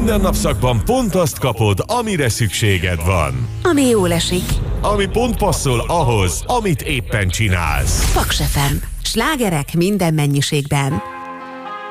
Minden napszakban pont azt kapod, amire szükséged van. Ami jól esik. Ami pont passzol ahhoz, amit éppen csinálsz. Paks FM. Slágerek minden mennyiségben.